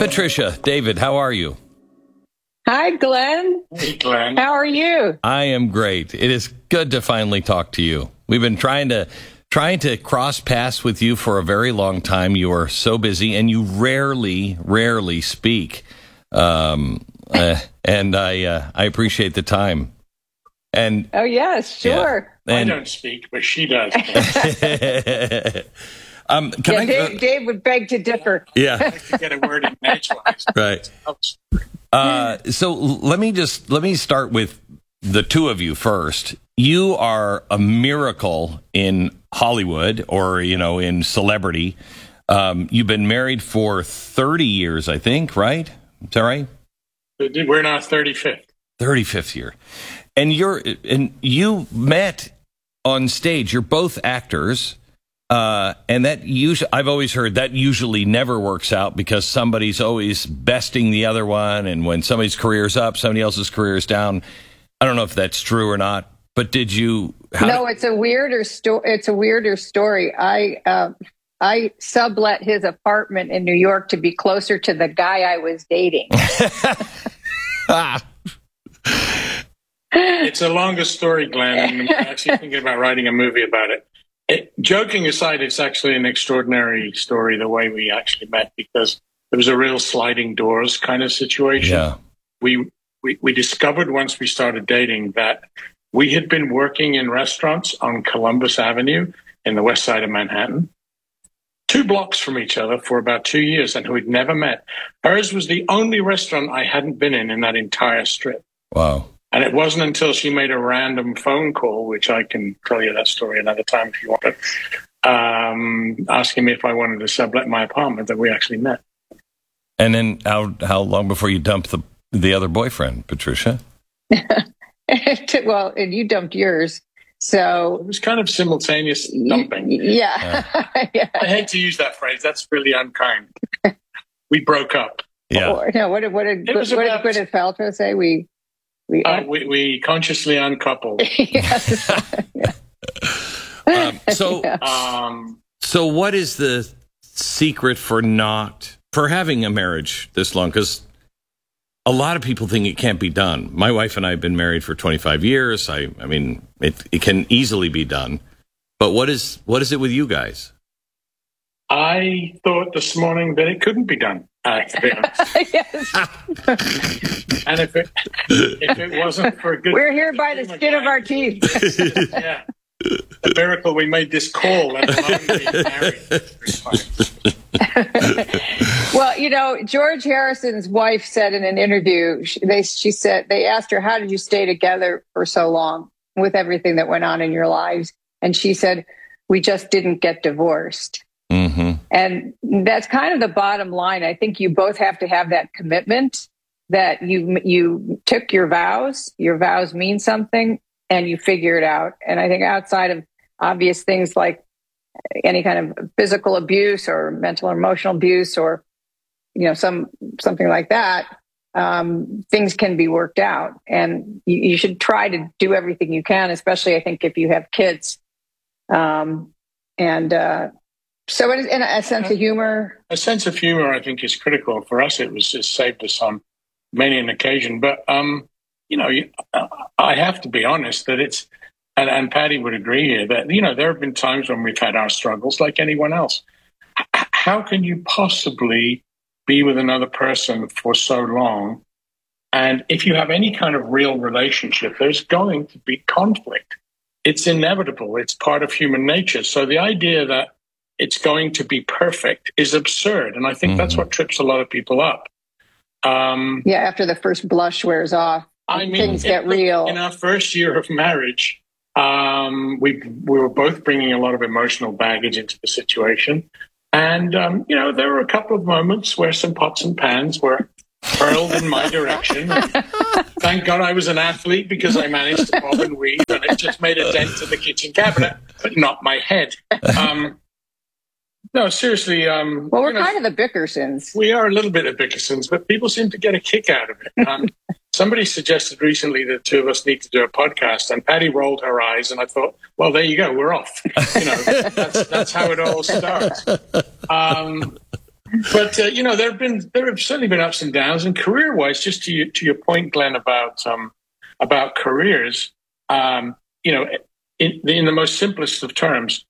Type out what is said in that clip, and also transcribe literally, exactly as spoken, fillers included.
Patricia, David, how are you? Hi, Glenn. Hey, Glenn. How are you? I am great. It is good to finally talk to you. We've been trying to trying to cross paths with you for a very long time. You are so busy, and you rarely, rarely speak. Um, uh, and I uh, I appreciate the time. And oh yes, sure. Yeah. And, I don't speak, but she does. um, can yeah, I, Dave, uh, Dave would beg to differ. Yeah, I like to get a word in edgewise. Right. Uh, so let me just let me start with the two of you first. You are a miracle in Hollywood, or you know, in celebrity. Um, you've been married for thirty years, I think, right? Is that right? We're in our thirty-fifth. thirty-fifth year. And you're and you met on stage. You're both actors, uh, and that usually I've always heard that usually never works out because somebody's always besting the other one, and when somebody's career's up, somebody else's career is down. I don't know if that's true or not, but did you? How no, did, it's a weirder story. It's a weirder story. I uh, I sublet his apartment in New York to be closer to the guy I was dating. ah. It's a longer story, Glenn, and I'm actually thinking about writing a movie about it. it. Joking aside, it's actually an extraordinary story, the way we actually met, because it was a real sliding doors kind of situation. Yeah. We, we, we discovered once we started dating that we had been working in restaurants on Columbus Avenue in the west side of Manhattan, two blocks from each other for about two years, and we'd never met. Hers was the only restaurant I hadn't been in in that entire strip. Wow. And it wasn't until she made a random phone call, which I can tell you that story another time if you want it, um, asking me if I wanted to sublet my apartment, that we actually met. And then how how long before you dumped the the other boyfriend, Patricia? Well, and you dumped yours, so it was kind of simultaneous dumping. Yeah. Yeah. Yeah. I hate to use that phrase. That's really unkind. We broke up. Yeah. Or, no, what did what did, what did about, Gwyneth Paltrow say? We we uh, we, we consciously uncoupled. Yes. Yeah. Um, so Yeah. Um, so what is the secret for not for having a marriage this long? Because a lot of people think it can't be done. My wife and I have been married for twenty-five years. I, I mean, it, it can easily be done. But what is what is it with you guys? I thought this morning that it couldn't be done. Uh, to be honest. Yes. And if it if it wasn't for a good, We're here by the skin of our teeth. yeah, a miracle we made this call, let alone being married. Well, you know, George Harrison's wife said in an interview, she, they, she said, they asked her, how did you stay together for so long with everything that went on in your lives? And she said, we just didn't get divorced. Mm-hmm. And that's kind of the bottom line. I think you both have to have that commitment that you you took your vows. Your vows mean something, and you figure it out. And I think outside of obvious things like any kind of physical abuse or mental or emotional abuse, or you know some something like that, um, things can be worked out. And you, you should try to do everything you can, especially I think if you have kids. Um, and uh, So it is in a sense of humor. A sense of humor, I think, is critical. For us, it was just saved us on many an occasion. But, um, you know, I have to be honest that it's, and, and Patty would agree here, that, you know, there have been times when we've had our struggles like anyone else. How can you possibly be with another person for so long? And if you have any kind of real relationship, there's going to be conflict. It's inevitable. It's part of human nature. So the idea that it's going to be perfect is absurd. And I think mm-hmm. that's what trips a lot of people up. Um, yeah, after the first blush wears off, I mean, things get real. In our first year of marriage, um, we we were both bringing a lot of emotional baggage into the situation. And, um, you know, there were a couple of moments where some pots and pans were hurled in my direction. Thank God I was an athlete, because I managed to bob and weave, and it just made a dent in the kitchen cabinet, but not my head. Um, no, seriously. Um, well, we're you know, kind of the Bickersons. We are a little bit of Bickersons, but people seem to get a kick out of it. Um, somebody suggested recently that the two of us need to do a podcast, and Patty rolled her eyes, and I thought, well, there you go, we're off. You know, that's, that's how it all starts. Um, but uh, you know, there have been there have certainly been ups and downs, and career wise, just to you, to your point, Glenn, about um, about careers. Um, you know, in, in the most simplest of terms,